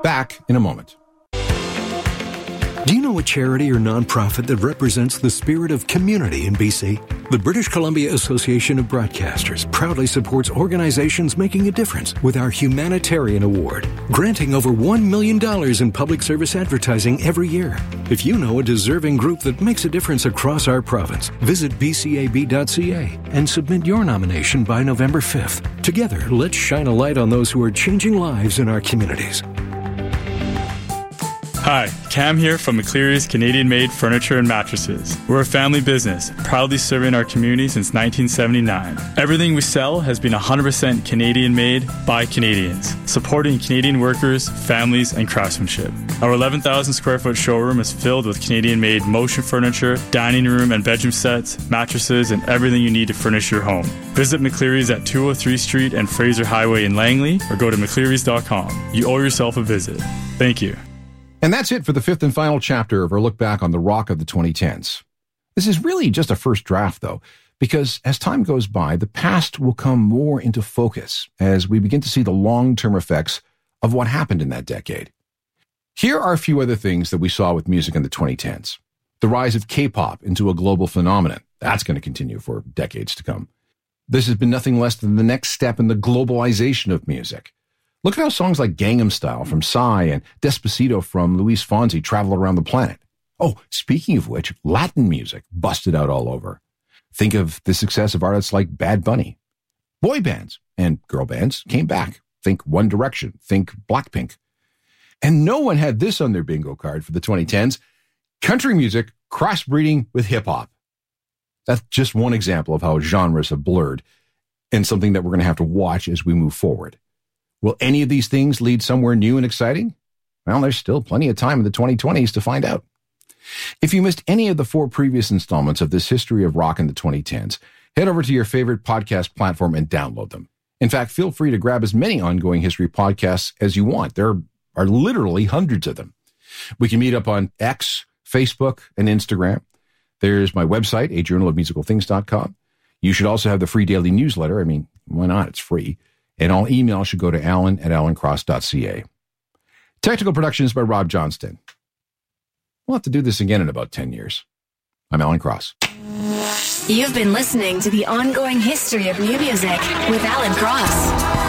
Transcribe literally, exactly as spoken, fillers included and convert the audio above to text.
Back in a moment. Do you know a charity or nonprofit that represents the spirit of community in B C? The British Columbia Association of Broadcasters proudly supports organizations making a difference with our Humanitarian Award, granting over one million dollars in public service advertising every year. If you know a deserving group that makes a difference across our province, visit b c a b dot c a and submit your nomination by November fifth. Together, let's shine a light on those who are changing lives in our communities. Hi, Cam here from McCleary's Canadian-made furniture and mattresses. We're a family business, proudly serving our community since nineteen seventy-nine. Everything we sell has been one hundred percent Canadian-made by Canadians, supporting Canadian workers, families, and craftsmanship. Our eleven thousand square foot showroom is filled with Canadian-made motion furniture, dining room and bedroom sets, mattresses, and everything you need to furnish your home. Visit McCleary's at two oh three Street and Fraser Highway in Langley, or go to mcclearys dot com. You owe yourself a visit. Thank you. And that's it for the fifth and final chapter of our look back on the rock of the twenty tens. This is really just a first draft, though, because as time goes by, the past will come more into focus as we begin to see the long-term effects of what happened in that decade. Here are a few other things that we saw with music in the twenty tens. The rise of K-pop into a global phenomenon. That's going to continue for decades to come. This has been nothing less than the next step in the globalization of music. Look at how songs like Gangnam Style from Psy and Despacito from Luis Fonsi traveled around the planet. Oh, speaking of which, Latin music busted out all over. Think of the success of artists like Bad Bunny. Boy bands and girl bands came back. Think One Direction. Think Blackpink. And no one had this on their bingo card for the twenty tens. Country music crossbreeding with hip-hop. That's just one example of how genres have blurred and something that we're going to have to watch as we move forward. Will any of these things lead somewhere new and exciting? Well, there's still plenty of time in the twenty twenties to find out. If you missed any of the four previous installments of this history of rock in the twenty tens, head over to your favorite podcast platform and download them. In fact, feel free to grab as many ongoing history podcasts as you want. There are literally hundreds of them. We can meet up on X, Facebook, and Instagram. There's my website, a journal of musical things dot com. You should also have the free daily newsletter. I mean, why not? It's free. And all email should go to alan at alan cross dot c a. Technical production is by Rob Johnston. We'll have to do this again in about ten years. I'm Alan Cross. You've been listening to the ongoing history of new music with Alan Cross.